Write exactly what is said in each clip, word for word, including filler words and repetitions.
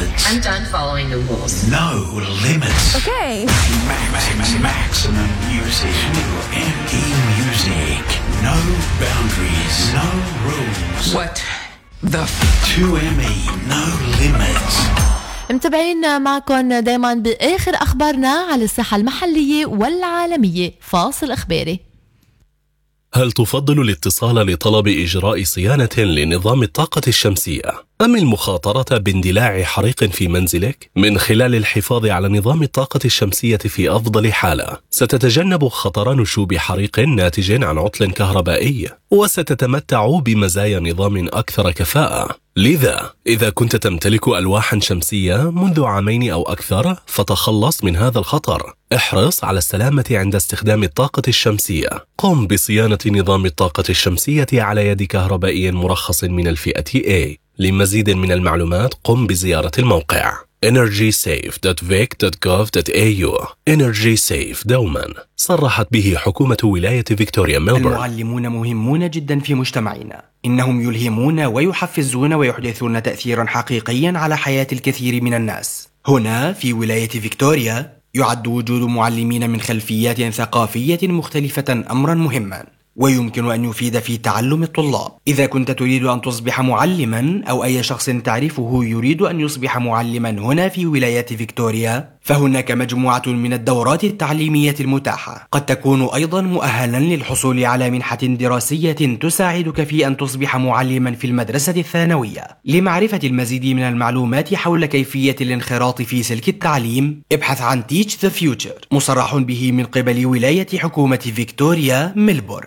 limits. I'm done following the rules. No limits. Okay. Max, maximum music. M E Music. No boundaries. No rules. What the f- two M E. No limits. متابعين معكم دايما بآخر أخبارنا على الساحة المحلية والعالمية. فاصل إخباري. هل تفضل الاتصال لطلب إجراء صيانة لنظام الطاقة الشمسية أم المخاطرة باندلاع حريق في منزلك؟ من خلال الحفاظ على نظام الطاقة الشمسية في أفضل حالة، ستتجنب خطر نشوب حريق ناتج عن عطل كهربائي، وستتمتع بمزايا نظام أكثر كفاءة. لذا إذا كنت تمتلك ألواحا شمسية منذ عامين أو أكثر، فتخلص من هذا الخطر. احرص على السلامة عند استخدام الطاقة الشمسية. قم بصيانة نظام الطاقة الشمسية على يد كهربائي مرخص من الفئة A. لمزيد من المعلومات قم بزيارة الموقع energy safe dot vic dot gov dot a u. Energy Safe دوما صرحت به حكومة ولاية فيكتوريا ميلبورن. المعلمون مهمون جدا في مجتمعنا، إنهم يلهمون ويحفزون ويحدثون تأثيرا حقيقيا على حياة الكثير من الناس. هنا في ولاية فيكتوريا يعد وجود معلمين من خلفيات ثقافية مختلفة أمرا مهما، ويمكن أن يفيد في تعلم الطلاب. إذا كنت تريد أن تصبح معلما أو أي شخص تعرفه يريد أن يصبح معلما هنا في ولاية فيكتوريا، فهناك مجموعة من الدورات التعليمية المتاحة. قد تكون أيضا مؤهلا للحصول على منحة دراسية تساعدك في أن تصبح معلما في المدرسة الثانوية. لمعرفة المزيد من المعلومات حول كيفية الانخراط في سلك التعليم، ابحث عن Teach the Future، مصرح به من قبل ولاية حكومة فيكتوريا ميلبورن.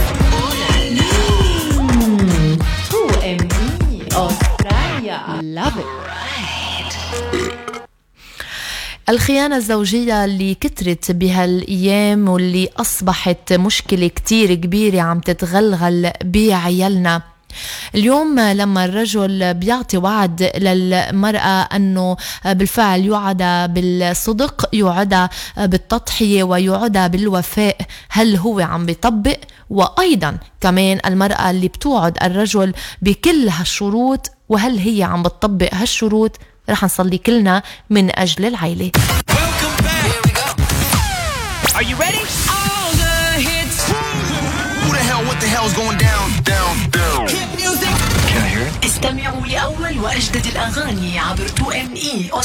الخيانة الزوجية اللي كترت بهالأيام واللي أصبحت مشكلة كتير كبيرة عم تتغلغل بعيالنا. اليوم لما الرجل بيعطي وعد للمرأة أنه بالفعل يوعدها بالصدق، يوعدها بالتضحية، ويوعدها بالوفاء، هل هو عم بيطبق؟ وأيضا كمان المرأة اللي بتوعد الرجل بكل هالشروط، وهل هي عم بتطبق هالشروط؟ رح نصلي كلنا من أجل العيلة. Are you ready? All the hits. Who the hell, what the hell's going down, down, down? Hit music. Can I hear it? استمعوا لأول وأجدد الأغاني عبر تو إم إي.